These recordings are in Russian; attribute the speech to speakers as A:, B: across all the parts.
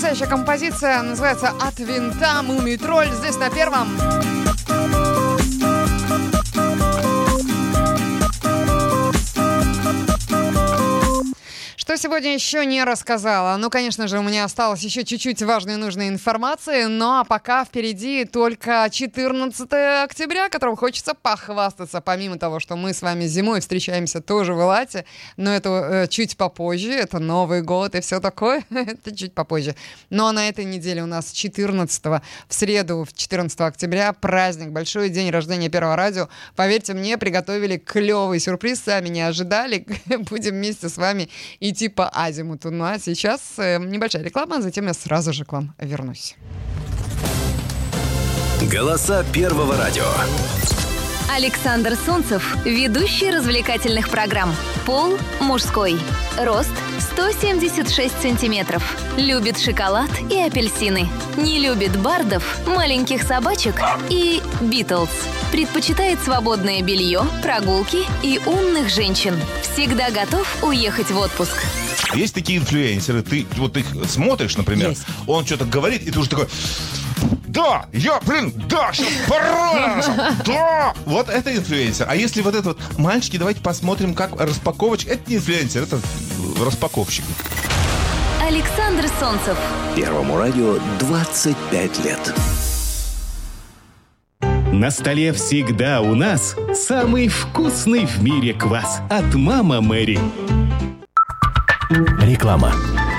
A: потрясающая композиция, называется «От винта», «Мумий-тролль», здесь на первом. Что сегодня еще не рассказала? Ну, конечно же, у меня осталось еще чуть-чуть важной и нужной информации, но пока впереди только 14 октября, которым хочется похвастаться. Помимо того, что мы с вами зимой встречаемся тоже в Элате, но это чуть попозже, это Новый год и все такое, это чуть попозже. Но на этой неделе у нас 14-го, в среду, 14 октября, праздник, большой день рождения Первого радио. Поверьте мне, приготовили клевый сюрприз, сами не ожидали. Будем вместе с вами идти по азимуту. Ну а сейчас небольшая реклама, а затем я сразу же к вам вернусь.
B: Голоса Первого радио.
C: Александр Солнцев, ведущий развлекательных программ. Пол мужской. Рост 176 сантиметров. Любит шоколад и апельсины. Не любит бардов, маленьких собачек и Битлз. Предпочитает свободное белье, прогулки и умных женщин. Всегда готов уехать в отпуск.
D: Есть такие инфлюенсеры, ты вот их смотришь, например, он что-то говорит, и ты уже такой... Да, сейчас пора, да. Вот это инфлюенсер. А если вот это вот, мальчики, давайте посмотрим, как распаковочка. Это не инфлюенсер, это распаковщик.
C: Александр Солнцев.
B: Первому радио 25 лет.
E: На столе всегда у нас самый вкусный в мире квас от «Мама Мэри».
B: Реклама.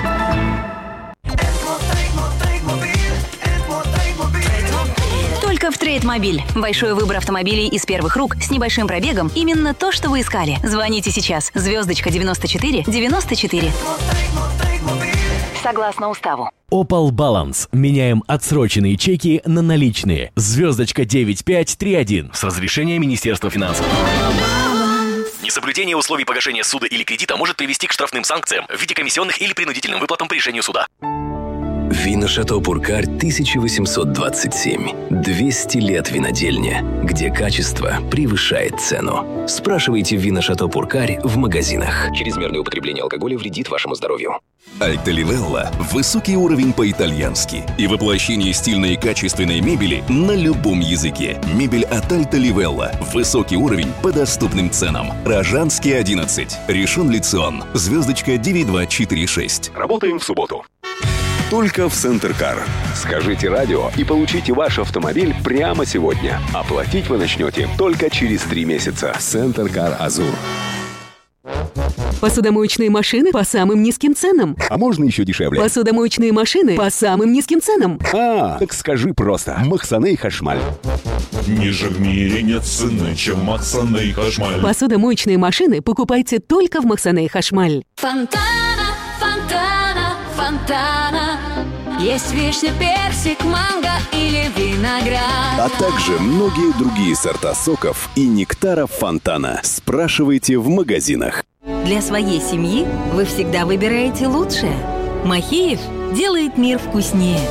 C: Только в Трейдмобиль. Большой выбор автомобилей из первых рук с небольшим пробегом. Именно то, что вы искали. Звоните сейчас. Звездочка 94 94. Согласно уставу.
F: Opel Balance. Меняем отсроченные чеки на наличные. Звездочка 9531. С разрешения Министерства финансов.
G: Несоблюдение условий погашения суда или кредита может привести к штрафным санкциям в виде комиссионных или принудительным выплатам по решению суда.
B: Вина Шато Пуркарь 1827. 200 лет винодельня, где качество превышает цену. Спрашивайте Вина Шато Пуркарь в магазинах.
G: Чрезмерное употребление алкоголя вредит вашему здоровью.
H: Альта Ливелла – высокий уровень по-итальянски и воплощение стильной и качественной мебели на любом языке. Мебель от Альта Ливелла. Высокий уровень по доступным ценам. Рожанский 11. Решен Лицион. Звездочка 9246.
I: Работаем в субботу.
H: Только в Центркар.
I: Скажите радио и получите ваш автомобиль прямо сегодня. Оплатить вы начнете только через 3 месяца.
H: Центркар Азур.
J: Посудомоечные машины по самым низким ценам.
H: А можно еще дешевле?
J: Посудомоечные машины по самым низким ценам.
H: Так скажи просто. Махсане и Хашмаль.
D: Ниже в мире нет цены, чем Махсане и Хашмаль.
J: Посудомоечные машины покупайте только в Махсане и Хашмаль.
C: Фонтана, фонтана, фонтана. Есть вишня, персик, манго или виноград.
H: А также многие другие сорта соков и нектаров Фонтана. Спрашивайте в магазинах.
C: Для своей семьи вы всегда выбираете лучшее. Махеев делает мир вкуснее.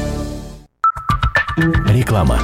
F: Реклама.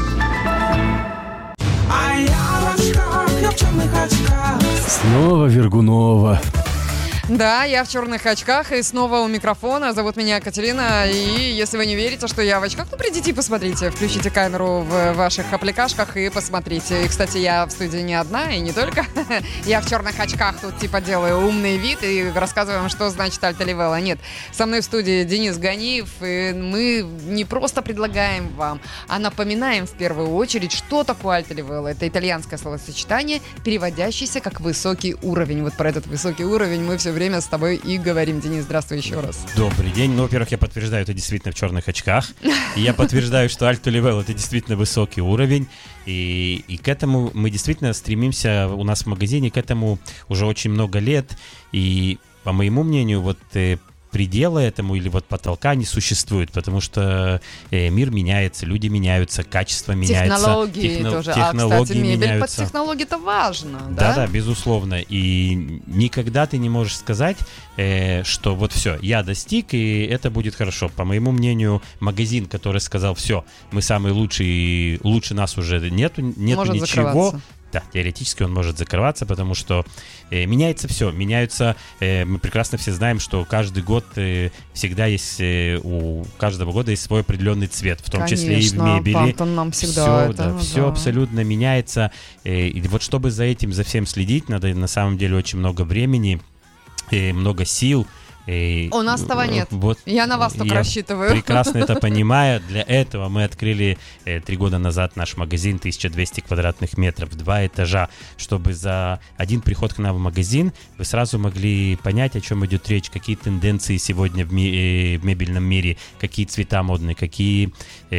F: Снова Вергунова.
A: Да, я в черных очках и снова у микрофона. Зовут меня Катерина. И если вы не верите, что я в очках, то придите и посмотрите. Включите камеру в ваших аппликашках и посмотрите. И, кстати, я в студии не одна, и не только. Я в черных очках тут типа делаю умный вид и рассказываю вам, что значит Альта Ливелла. Нет, со мной в студии Денис Ганиев. И мы не просто предлагаем вам, а напоминаем в первую очередь, что такое Альта Ливелла. Это итальянское словосочетание, переводящееся как высокий уровень. Вот про этот высокий уровень мы все время с тобой и говорим. Денис, здравствуй еще раз.
K: Добрый день. Ну, во-первых, я подтверждаю, это действительно в черных очках. И я подтверждаю, что Альта Ливелла — это действительно высокий уровень. И к этому мы действительно стремимся у нас в магазине, к этому уже очень много лет. И, по моему мнению, вот предела этому или вот потолка не существует, потому что мир меняется, люди меняются, качество меняется.
A: Технологии тоже.
K: Технологии
A: кстати, мебель
K: меняются.
A: под технологии это важно, да?
K: Да, безусловно. И никогда ты не можешь сказать, что вот все, я достиг, и это будет хорошо. По моему мнению, магазин, который сказал, все, мы самые лучшие, и лучше нас уже нет
A: может
K: ничего, Да, теоретически он может закрываться, потому что меняется все. Меняются, мы прекрасно все знаем, что каждый год всегда есть, у каждого года есть свой определенный цвет, в том числе и в мебели.
A: Пантон нам всегда
K: все абсолютно меняется. И вот чтобы за этим, за всем следить, надо на самом деле очень много времени, много сил.
A: У нас этого нет.
K: Вот,
A: я на вас только рассчитываю.
K: Прекрасно это понимаю. Для этого мы открыли 3 года назад наш магазин 1200 квадратных метров, 2 этажа, чтобы за один приход к нам в магазин вы сразу могли понять, о чем идет речь, какие тенденции сегодня в мебельном мире, какие цвета модные, какие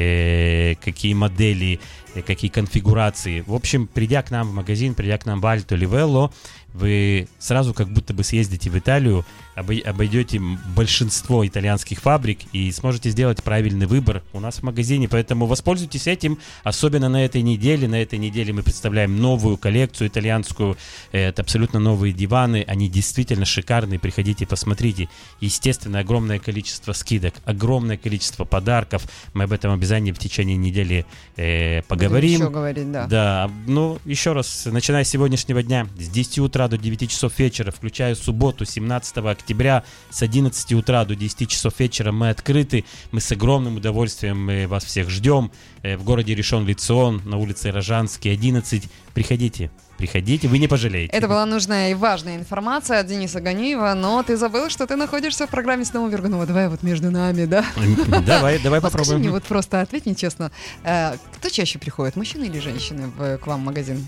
K: модели, какие конфигурации. В общем, придя к нам в магазин, придя к нам в Alto Livello, вы сразу как будто бы съездите в Италию, обойдете большинство итальянских фабрик и сможете сделать правильный выбор у нас в магазине. Поэтому воспользуйтесь этим, особенно на этой неделе. На этой неделе мы представляем новую коллекцию итальянскую. Это абсолютно новые диваны. Они действительно шикарные. Приходите, посмотрите. Естественно, огромное количество скидок, огромное количество подарков. Мы об этом обязательно в течение недели поговорим.
A: Будем еще говорить, да.
K: Да, ну, еще раз, начиная с сегодняшнего дня, с 10 утра до 9 часов вечера, включая субботу, 17 октября, с 11 утра до 10 часов вечера мы открыты. Мы с огромным удовольствием вас всех ждем в городе Ришон-ле-Цион, на улице Рожанский, 11. Приходите, вы не пожалеете.
A: Это была нужная и важная информация от Дениса Ганиева, но ты забыл, что ты находишься в программе «Снова Вергунова». Давай вот между нами, да?
K: Давай попробуем.
A: Скажи мне, вот просто ответь мне честно, кто чаще приходит, мужчины или женщины к вам в магазин?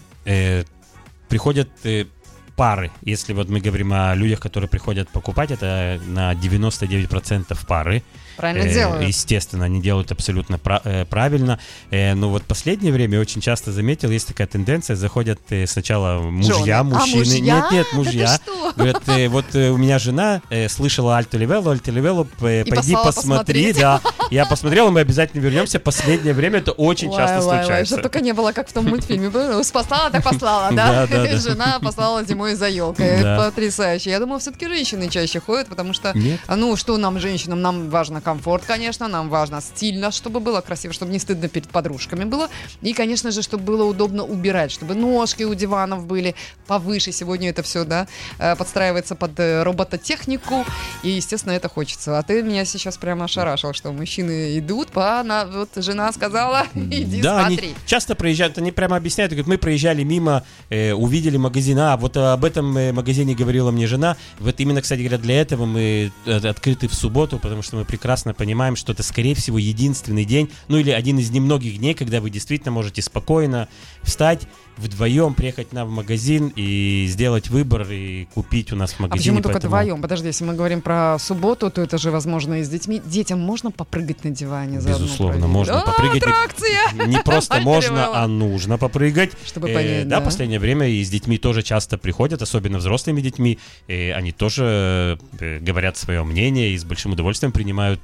K: Приходят пары. Если вот мы говорим о людях, которые приходят покупать, это на 99% пары.
A: Правильно делают.
K: Естественно, они делают абсолютно правильно. Но вот последнее время я очень часто заметил, есть такая тенденция, заходят сначала мужья, мужчины. Нет, мужья. Говорят, вот у меня жена слышала Alto Livello, пойди посмотри. Да. Я посмотрел, мы обязательно вернемся. Последнее время это очень часто случается.
A: Чтобы только не было, как в том мультфильме. Спасала, так послала, да? Жена послала зимой за елкой. Потрясающе. Я думаю, все-таки женщины чаще ходят, потому что, ну, что нам, женщинам, нам важно комфорт, конечно, нам важно стильно, чтобы было красиво, чтобы не стыдно перед подружками было. И, конечно же, чтобы было удобно убирать, чтобы ножки у диванов были повыше. Сегодня это все, да, подстраивается под робототехнику. И, естественно, это хочется. А ты меня сейчас прямо ошарашил, что мужчины идут, вот жена сказала, иди смотри.
K: Они часто проезжают, они прямо объясняют, говорят, мы проезжали мимо, увидели магазин, вот об этом магазине говорила мне жена. Вот именно, кстати говоря, для этого мы открыты в субботу, потому что мы прекрасно понимаем, что это, скорее всего, единственный день, ну или один из немногих дней, когда вы действительно можете спокойно встать, вдвоем приехать к нам в магазин и сделать выбор и купить у нас в магазине.
A: А почему только вдвоем? Подожди, если мы говорим про субботу, то это же возможно и с детьми. Детям можно попрыгать на диване?
K: Безусловно, можно попрыгать.
A: Аттракция!
K: Не просто можно, а нужно попрыгать.
A: Чтобы понять,
K: да, в последнее время и с детьми тоже часто приходят, особенно взрослыми детьми. Они тоже говорят свое мнение и с большим удовольствием принимают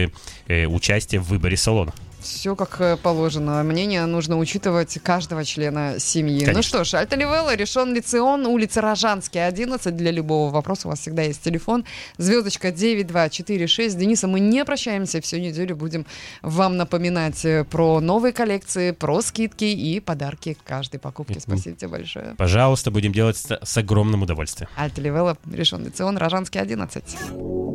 K: участие в выборе салона.
A: Все как положено. Мнение нужно учитывать каждого члена семьи.
K: Конечно.
A: Ну что ж, Alto Livello, Ришон-ле-Цион, улица Рожанский, 11. Для любого вопроса у вас всегда есть телефон. Звездочка 9246. Дениса, мы не прощаемся. Всю неделю будем вам напоминать про новые коллекции, про скидки и подарки к каждой покупке. Спасибо тебе большое.
K: Пожалуйста, будем делать с огромным удовольствием.
A: Alto Livello, Ришон-ле-Цион, Рожанский, 11.